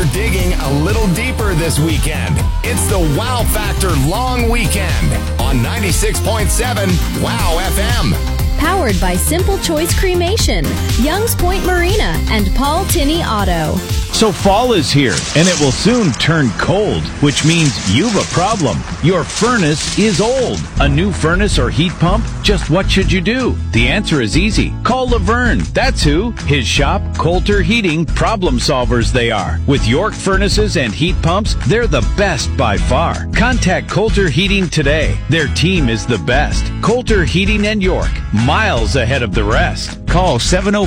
We're digging a little deeper this weekend. It's the Wow Factor Long Weekend on 96.7 Wow FM. Powered by Simple Choice Cremation, Young's Point Marina, and Paul Tinney Auto. So fall is here, and it will soon turn cold, which means you've a problem. Your furnace is old. A new furnace or heat pump? Just what should you do? The answer is easy. Call Laverne. That's who. His shop, Coulter Heating, problem solvers they are. With York furnaces and heat pumps, they're the best by far. Contact Coulter Heating today. Their team is the best. Coulter Heating and York, miles ahead of the rest. Call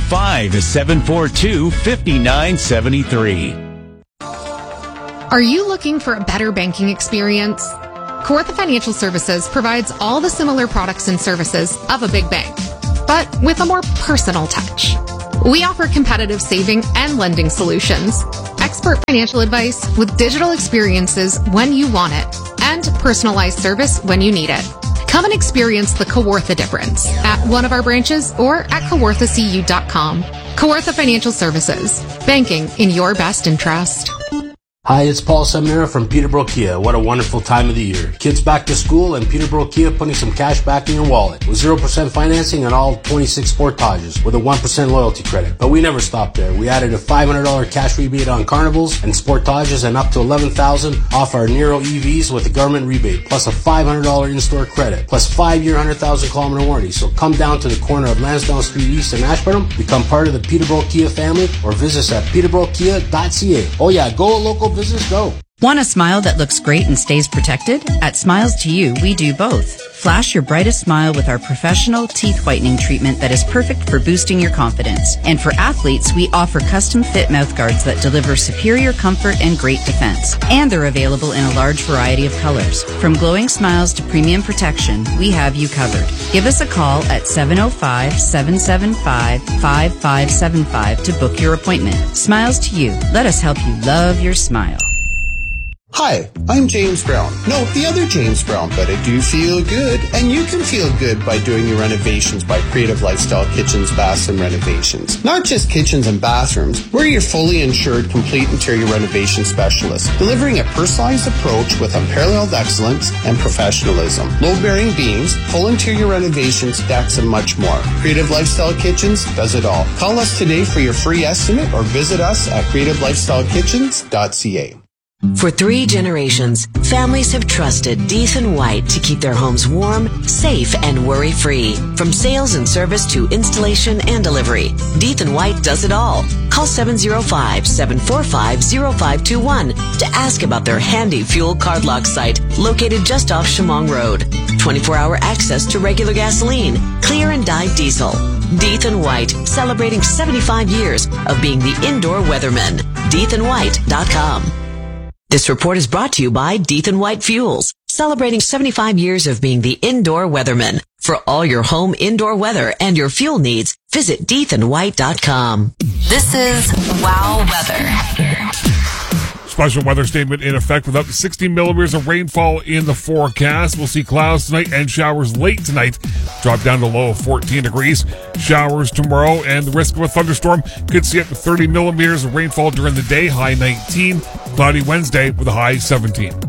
705-742-5973. Are you looking for a better banking experience? Kawartha Financial Services provides all the similar products and services of a big bank, but with a more personal touch. We offer competitive saving and lending solutions, expert financial advice with digital experiences when you want it, and personalized service when you need it. Come and experience the Kawartha difference at one of our branches or at kawarthacu.com. Kawartha Financial Services, banking in your best interest. Hi, it's Paul Seminara from Peterborough Kia. What a wonderful time of the year. Kids back to school and Peterborough Kia putting some cash back in your wallet with 0% financing on all 26 Sportages with a 1% loyalty credit. But we never stopped there. We added a $500 cash rebate on Carnivals and Sportages and up to $11,000 off our Nero EVs with a government rebate, plus a $500 in-store credit, plus 5-year 100,000-kilometer warranty. So come down to the corner of Lansdowne Street East in Ashburnham, become part of the Peterborough Kia family, or visit us at peterboroughkia.ca. Oh yeah, go local business, go. Want a smile that looks great and stays protected? At Smiles to You, we do both. Flash your brightest smile with our professional teeth whitening treatment that is perfect for boosting your confidence. And for athletes, we offer custom fit mouth guards that deliver superior comfort and great defense. And they're available in a large variety of colors. From glowing smiles to premium protection, we have you covered. Give us a call at 705-775-5575 to book your appointment. Smiles to You. Let us help you love your smile. Hi, I'm James Brown. No, the other James Brown, but I do feel good. And you can feel good by doing your renovations by Creative Lifestyle Kitchens, Baths, and Renovations. Not just kitchens and bathrooms. We're your fully insured, complete interior renovation specialist, delivering a personalized approach with unparalleled excellence and professionalism. Load-bearing beams, full interior renovations, decks, and much more. Creative Lifestyle Kitchens does it all. Call us today for your free estimate or visit us at creativelifestylekitchens.ca. For 3 generations, families have trusted Deeth & White to keep their homes warm, safe, and worry-free. From sales and service to installation and delivery, Deeth & White does it all. Call 705-745-0521 to ask about their handy fuel card lock site located just off Shamong Road. 24-hour access to regular gasoline, clear and dyed diesel. Deeth & White, celebrating 75 years of being the indoor weatherman. DeethAndWhite.com. This report is brought to you by Deeth & White Fuels, celebrating 75 years of being the indoor weatherman. For all your home indoor weather and your fuel needs, visit DeethandWhite.com. This is Wow Weather. Special weather statement in effect with up to 60 millimeters of rainfall in the forecast. We'll see clouds tonight and showers late tonight. Drop down to a low of 14 degrees. Showers tomorrow and the risk of a thunderstorm could see up to 30 millimeters of rainfall during the day, high 19. Cloudy Wednesday with a high 17.